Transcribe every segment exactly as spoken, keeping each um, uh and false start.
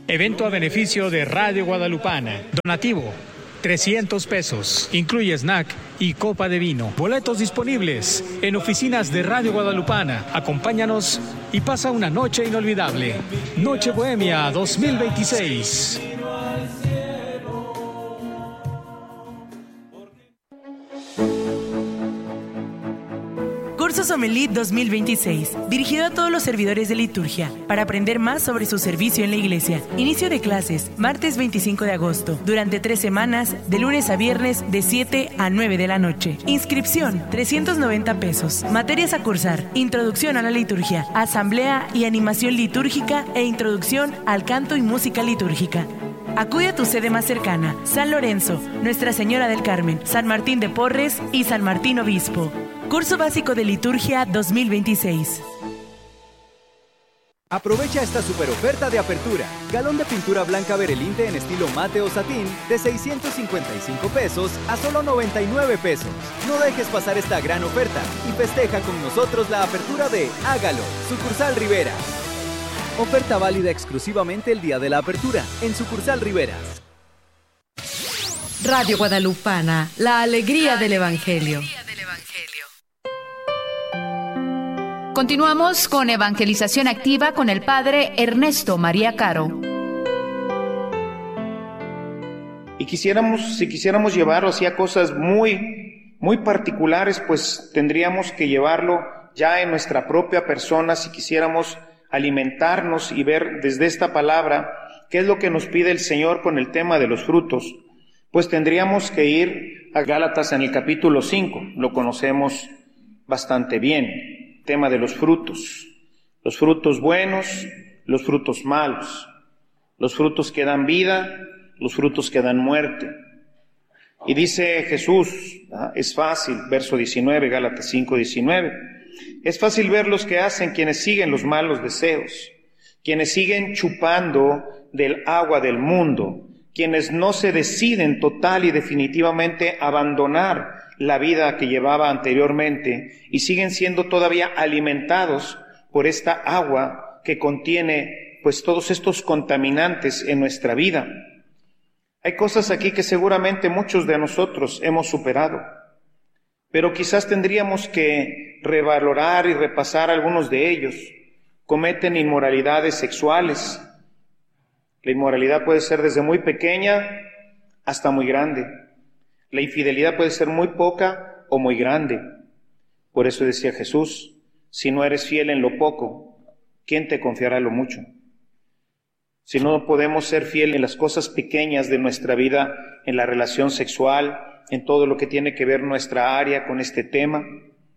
Evento a beneficio de Radio Guadalupana. Donativo, trescientos pesos. Incluye snack y copa de vino. Boletos disponibles en oficinas de Radio Guadalupana. Acompáñanos y pasa una noche inolvidable. Noche Bohemia dos mil veintiséis. Curso Sommelier dos mil veintiséis, dirigido a todos los servidores de liturgia, para aprender más sobre su servicio en la iglesia. Inicio de clases, martes veinticinco de agosto, durante tres semanas, de lunes a viernes, de siete a nueve de la noche. Inscripción, trescientos noventa pesos. Materias a cursar, introducción a la liturgia, asamblea y animación litúrgica e introducción al canto y música litúrgica. Acude a tu sede más cercana, San Lorenzo, Nuestra Señora del Carmen, San Martín de Porres y San Martín Obispo. Curso básico de liturgia dos mil veintiséis. Aprovecha esta super oferta de apertura. Galón de pintura blanca Berelinte en estilo mate o satín de seiscientos cincuenta y cinco pesos a solo noventa y nueve pesos. No dejes pasar esta gran oferta y festeja con nosotros la apertura de Hágalo, sucursal Rivera. Oferta válida exclusivamente el día de la apertura en sucursal Riveras. Radio Guadalupana, la alegría del Evangelio. Continuamos con evangelización activa con el padre Ernesto María Caro. Y quisiéramos, si quisiéramos llevarlo hacia cosas muy, muy particulares, pues tendríamos que llevarlo ya en nuestra propia persona, si quisiéramos alimentarnos y ver desde esta palabra qué es lo que nos pide el Señor con el tema de los frutos. Pues tendríamos que ir a Gálatas en el capítulo cinco, lo conocemos bastante bien. Tema de los frutos, los frutos buenos, los frutos malos, los frutos que dan vida, los frutos que dan muerte. Y dice Jesús, ¿ah? Es fácil, verso diecinueve, Gálatas cinco, diecinueve, es fácil ver los que hacen quienes siguen los malos deseos, quienes siguen chupando del agua del mundo, quienes no se deciden total y definitivamente a abandonar la vida que llevaba anteriormente y siguen siendo todavía alimentados por esta agua que contiene pues todos estos contaminantes en nuestra vida. Hay cosas aquí que seguramente muchos de nosotros hemos superado, pero quizás tendríamos que revalorar y repasar algunos de ellos. Cometen inmoralidades sexuales. La inmoralidad puede ser desde muy pequeña hasta muy grande. La infidelidad puede ser muy poca o muy grande. Por eso decía Jesús, si no eres fiel en lo poco, ¿quién te confiará lo mucho? Si no podemos ser fieles en las cosas pequeñas de nuestra vida, en la relación sexual, en todo lo que tiene que ver nuestra área con este tema,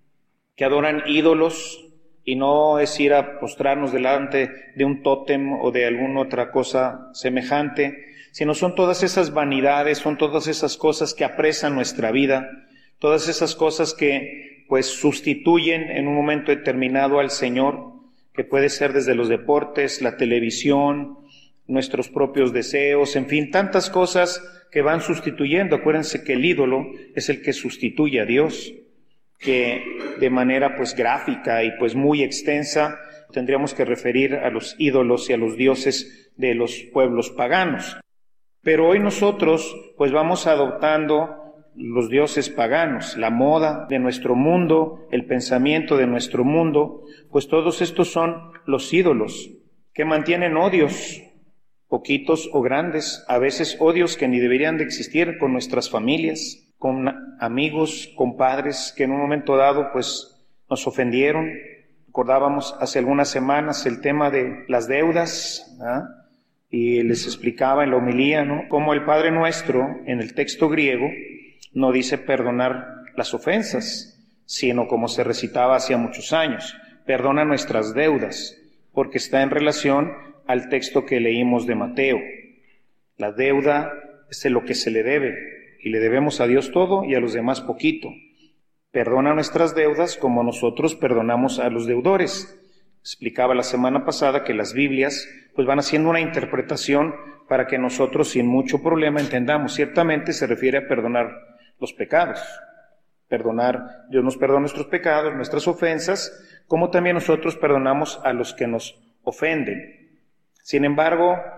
que adoran ídolos, y no es ir a postrarnos delante de un tótem o de alguna otra cosa semejante, sino son todas esas vanidades, son todas esas cosas que apresan nuestra vida, todas esas cosas que pues sustituyen en un momento determinado al Señor, que puede ser desde los deportes, la televisión, nuestros propios deseos, en fin, tantas cosas que van sustituyendo. Acuérdense que el ídolo es el que sustituye a Dios, que de manera pues gráfica y pues muy extensa tendríamos que referir a los ídolos y a los dioses de los pueblos paganos. Pero hoy nosotros pues vamos adoptando los dioses paganos, la moda de nuestro mundo, el pensamiento de nuestro mundo, pues todos estos son los ídolos que mantienen odios, poquitos o grandes, a veces odios que ni deberían de existir con nuestras familias, con amigos, con padres que en un momento dado pues nos ofendieron. Recordábamos hace algunas semanas el tema de las deudas, ¿ah? Y les explicaba en la homilía, ¿no?, cómo el Padre Nuestro en el texto griego no dice perdonar las ofensas, sino como se recitaba hacía muchos años, perdona nuestras deudas, porque está en relación al texto que leímos de Mateo. La deuda es de lo que se le debe, y le debemos a Dios todo y a los demás poquito. Perdona nuestras deudas como nosotros perdonamos a los deudores. Explicaba la semana pasada que las Biblias pues van haciendo una interpretación para que nosotros sin mucho problema entendamos. Ciertamente se refiere a perdonar los pecados. Perdonar, Dios nos perdona nuestros pecados, nuestras ofensas, como también nosotros perdonamos a los que nos ofenden. Sin embargo,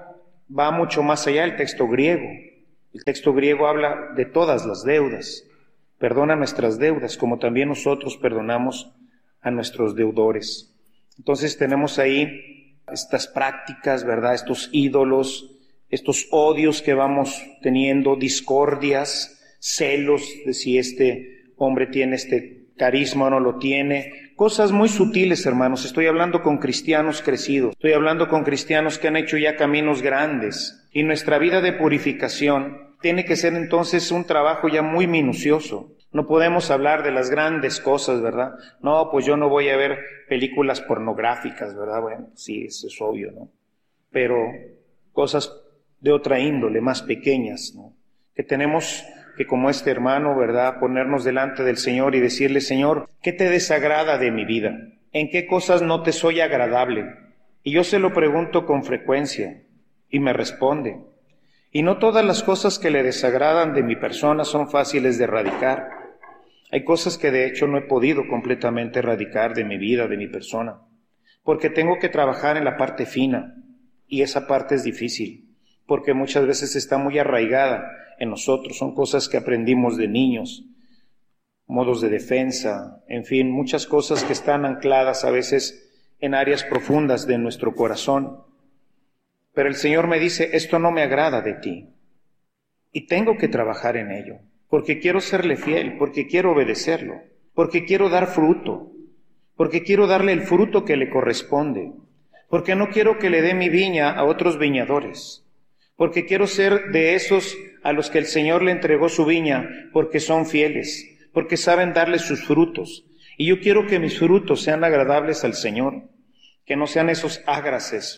va mucho más allá del texto griego. El texto griego habla de todas las deudas. Perdona nuestras deudas, como también nosotros perdonamos a nuestros deudores. Entonces tenemos ahí estas prácticas, ¿verdad? Estos ídolos, estos odios que vamos teniendo, discordias, celos de si este hombre tiene este carisma o no lo tiene. Cosas muy sutiles, hermanos. Estoy hablando con cristianos crecidos. Estoy hablando con cristianos que han hecho ya caminos grandes. Y nuestra vida de purificación tiene que ser entonces un trabajo ya muy minucioso. No podemos hablar de las grandes cosas, ¿verdad? No, pues yo no voy a ver películas pornográficas, ¿verdad? Bueno, sí, eso es obvio, ¿no? Pero cosas de otra índole, más pequeñas, ¿no? Que tenemos que, como este hermano, ¿verdad?, ponernos delante del Señor y decirle: Señor, ¿qué te desagrada de mi vida? ¿En qué cosas no te soy agradable? Y yo se lo pregunto con frecuencia y me responde. Y no todas las cosas que le desagradan de mi persona son fáciles de erradicar. Hay cosas que de hecho no he podido completamente erradicar de mi vida, de mi persona, porque tengo que trabajar en la parte fina, y esa parte es difícil, porque muchas veces está muy arraigada en nosotros. Son cosas que aprendimos de niños, modos de defensa, en fin, muchas cosas que están ancladas a veces en áreas profundas de nuestro corazón. Pero el Señor me dice: esto no me agrada de ti, y tengo que trabajar en ello, porque quiero serle fiel, porque quiero obedecerlo, porque quiero dar fruto, porque quiero darle el fruto que le corresponde, porque no quiero que le dé mi viña a otros viñadores, porque quiero ser de esos a los que el Señor le entregó su viña, porque son fieles, porque saben darle sus frutos. Y yo quiero que mis frutos sean agradables al Señor, que no sean esos ágraces,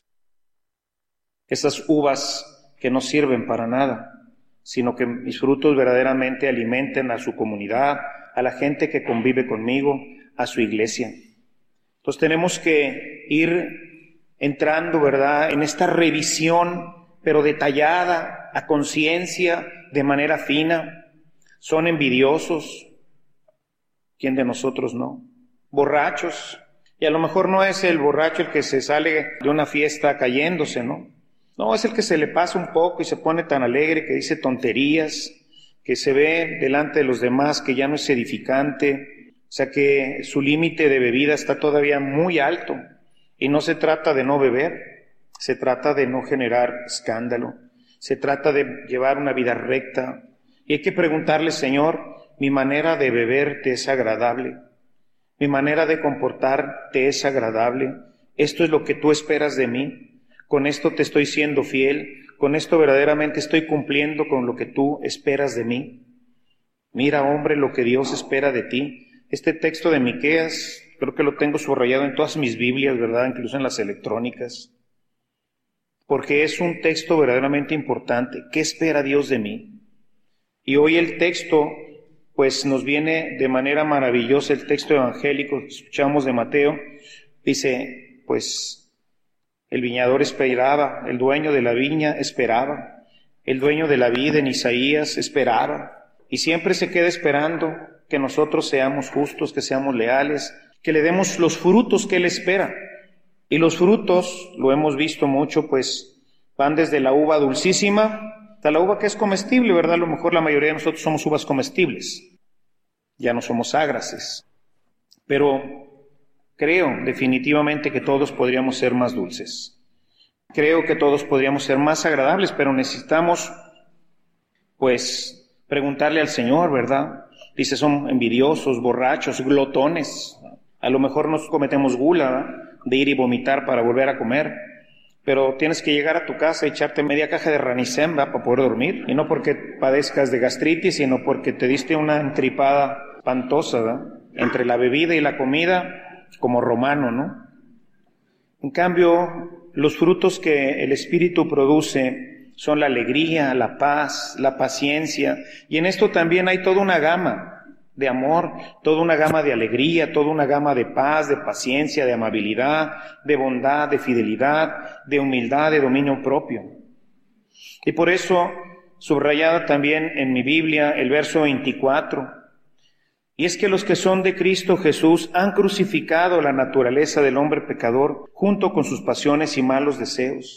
esas uvas que no sirven para nada, sino que mis frutos verdaderamente alimenten a su comunidad, a la gente que convive conmigo, a su iglesia. Entonces tenemos que ir entrando, ¿verdad?, en esta revisión, pero detallada, a conciencia, de manera fina. Son envidiosos. ¿Quién de nosotros no? Borrachos. Y a lo mejor no es el borracho el que se sale de una fiesta cayéndose, ¿no? No, es el que se le pasa un poco y se pone tan alegre que dice tonterías, que se ve delante de los demás que ya no es edificante, o sea que su límite de bebida está todavía muy alto. Y no se trata de no beber, se trata de no generar escándalo, se trata de llevar una vida recta. Y hay que preguntarle: Señor, mi manera de beber te es agradable, mi manera de comportar te es agradable, esto es lo que tú esperas de mí. Con esto te estoy siendo fiel, con esto verdaderamente estoy cumpliendo con lo que tú esperas de mí. Mira, hombre, lo que Dios espera de ti. Este texto de Miqueas, creo que lo tengo subrayado en todas mis Biblias, ¿verdad?, incluso en las electrónicas, porque es un texto verdaderamente importante. ¿Qué espera Dios de mí? Y hoy el texto, pues nos viene de manera maravillosa, el texto evangélico que escuchamos de Mateo, dice, pues, el viñador esperaba, el dueño de la viña esperaba, el dueño de la vid en Isaías esperaba, y siempre se queda esperando que nosotros seamos justos, que seamos leales, que le demos los frutos que Él espera. Y los frutos, lo hemos visto mucho, pues van desde la uva dulcísima hasta la uva que es comestible, ¿verdad? A lo mejor la mayoría de nosotros somos uvas comestibles, ya no somos ágraces, pero creo definitivamente que todos podríamos ser más dulces. Creo que todos podríamos ser más agradables, pero necesitamos, pues, preguntarle al Señor, ¿verdad? Dice, son envidiosos, borrachos, glotones. A lo mejor nos cometemos gula, ¿verdad?, de ir y vomitar para volver a comer, pero tienes que llegar a tu casa y echarte media caja de Ranicem, ¿verdad?, para poder dormir. Y no porque padezcas de gastritis, sino porque te diste una entripada espantosa, ¿verdad?, entre la bebida y la comida, como romano, ¿no? En cambio, los frutos que el Espíritu produce son la alegría, la paz, la paciencia, y en esto también hay toda una gama de amor, toda una gama de alegría, toda una gama de paz, de paciencia, de amabilidad, de bondad, de fidelidad, de humildad, de dominio propio. Y por eso, subrayada también en mi Biblia, el verso veinticuatro, y es que los que son de Cristo Jesús han crucificado la naturaleza del hombre pecador junto con sus pasiones y malos deseos.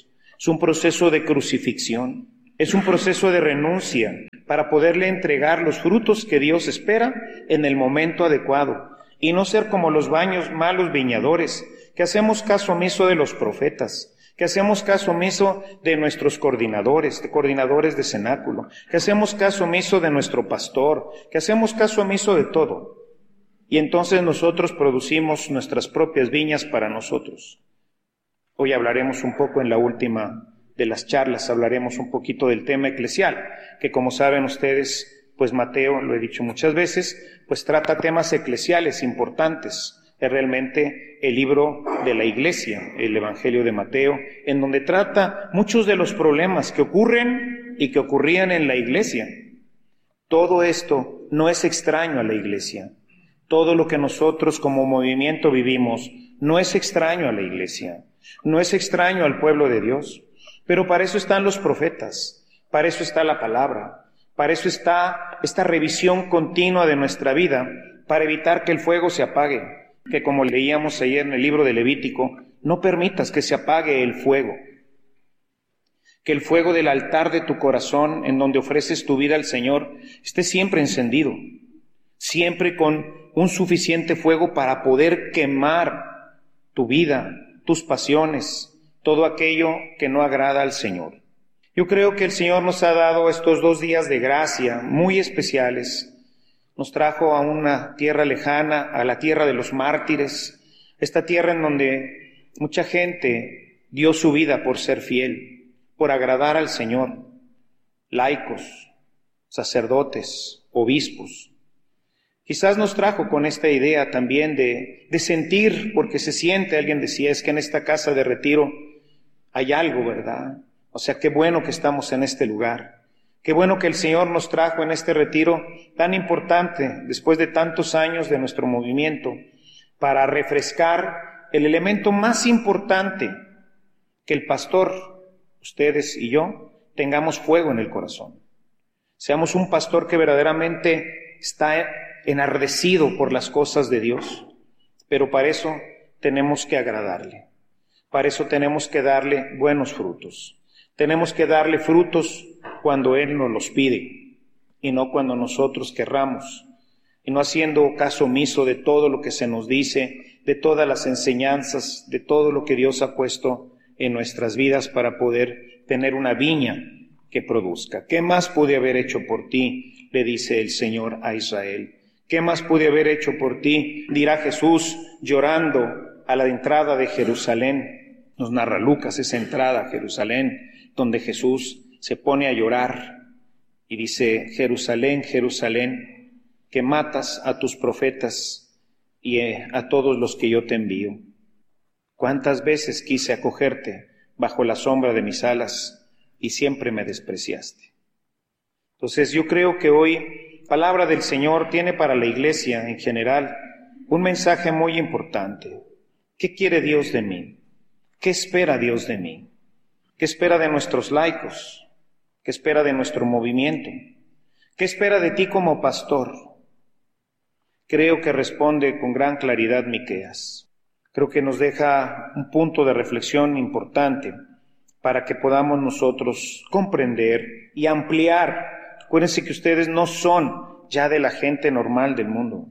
Es un proceso de crucifixión, es un proceso de renuncia para poderle entregar los frutos que Dios espera en el momento adecuado y no ser como los baños malos viñadores, que hacemos caso omiso de los profetas, que hacemos caso omiso de nuestros coordinadores, de coordinadores de cenáculo, que hacemos caso omiso de nuestro pastor, que hacemos caso omiso de todo. Y entonces nosotros producimos nuestras propias viñas para nosotros. Hoy hablaremos un poco en la última de las charlas, hablaremos un poquito del tema eclesial, que como saben ustedes, pues Mateo, lo he dicho muchas veces, pues trata temas eclesiales importantes. Es realmente el libro de la iglesia, el Evangelio de Mateo, en donde trata muchos de los problemas que ocurren y que ocurrían en la iglesia. Todo esto no es extraño a la iglesia. Todo lo que nosotros como movimiento vivimos no es extraño a la iglesia, no es extraño al pueblo de Dios. Pero para eso están los profetas, para eso está la palabra, para eso está esta revisión continua de nuestra vida, para evitar que el fuego se apague, que como leíamos ayer en el libro de Levítico, no permitas que se apague el fuego, que el fuego del altar de tu corazón, en donde ofreces tu vida al Señor, esté siempre encendido, siempre con un suficiente fuego para poder quemar tu vida, tus pasiones, todo aquello que no agrada al Señor. Yo creo que el Señor nos ha dado estos dos días de gracia muy especiales. Nos trajo a una tierra lejana, a la tierra de los mártires, esta tierra en donde mucha gente dio su vida por ser fiel, por agradar al Señor. Laicos, sacerdotes, obispos. Quizás nos trajo con esta idea también de, de sentir, porque se siente, alguien decía, es que en esta casa de retiro hay algo, ¿verdad? O sea, qué bueno que estamos en este lugar. Qué bueno que el Señor nos trajo en este retiro tan importante, después de tantos años de nuestro movimiento, para refrescar el elemento más importante, que el pastor, ustedes y yo, tengamos fuego en el corazón. Seamos un pastor que verdaderamente está enardecido por las cosas de Dios, pero para eso tenemos que agradarle. Para eso tenemos que darle buenos frutos. Tenemos que darle frutos cuando Él nos los pide y no cuando nosotros querramos, y no haciendo caso omiso de todo lo que se nos dice, de todas las enseñanzas, de todo lo que Dios ha puesto en nuestras vidas para poder tener una viña que produzca. ¿Qué más pude haber hecho por ti?, le dice el Señor a Israel. ¿Qué más pude haber hecho por ti?, dirá Jesús llorando a la entrada de Jerusalén. Nos narra Lucas esa entrada a Jerusalén, donde Jesús se pone a llorar y dice: Jerusalén, Jerusalén, que matas a tus profetas y a todos los que yo te envío. ¿Cuántas veces quise acogerte bajo la sombra de mis alas y siempre me despreciaste? Entonces yo creo que hoy palabra del Señor tiene para la iglesia en general un mensaje muy importante. ¿Qué quiere Dios de mí? ¿Qué espera Dios de mí? ¿Qué espera de nuestros laicos? ¿Qué espera de nuestro movimiento? ¿Qué espera de ti como pastor? Creo que responde con gran claridad Miqueas. Creo que nos deja un punto de reflexión importante para que podamos nosotros comprender y ampliar. Acuérdense que ustedes no son ya de la gente normal del mundo.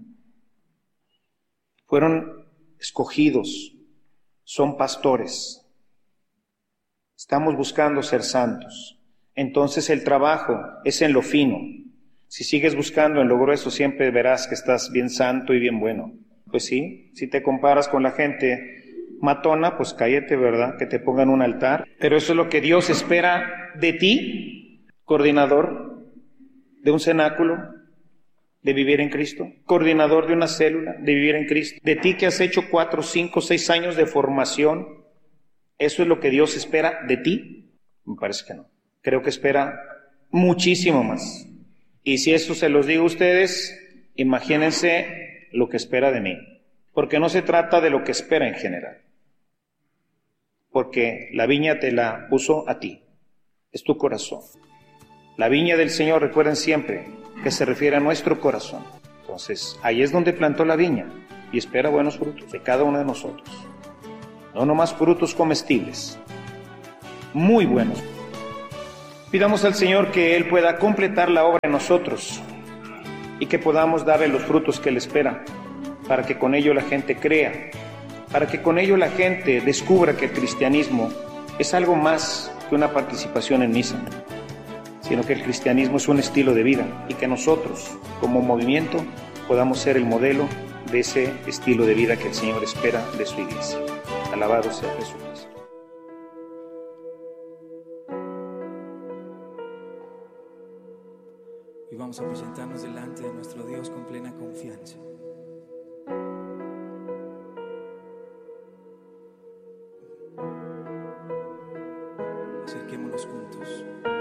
Fueron escogidos. Son pastores. Estamos buscando ser santos. Entonces el trabajo es en lo fino. Si sigues buscando en lo grueso, siempre verás que estás bien santo y bien bueno. Pues sí, si te comparas con la gente matona, pues cállate, ¿verdad? Que te pongan un altar. Pero eso es lo que Dios espera de ti, coordinador de un cenáculo, de vivir en Cristo, coordinador de una célula, de vivir en Cristo, de ti que has hecho cuatro, cinco, seis años de formación. ¿Eso es lo que Dios espera de ti? Me parece que no. Creo que espera muchísimo más. Y si eso se los digo a ustedes, imagínense lo que espera de mí. Porque no se trata de lo que espera en general. Porque la viña te la puso a ti. Es tu corazón. La viña del Señor, recuerden siempre, que se refiere a nuestro corazón. Entonces, ahí es donde plantó la viña y espera buenos frutos de cada uno de nosotros. No nomás frutos comestibles, muy buenos. Pidamos al Señor que Él pueda completar la obra en nosotros y que podamos darle los frutos que Él espera, para que con ello la gente crea, para que con ello la gente descubra que el cristianismo es algo más que una participación en misa, sino que el cristianismo es un estilo de vida y que nosotros, como movimiento, podamos ser el modelo de ese estilo de vida que el Señor espera de su iglesia. Alabado sea Jesucristo. Y vamos a presentarnos delante de nuestro Dios con plena confianza. Acerquémonos juntos.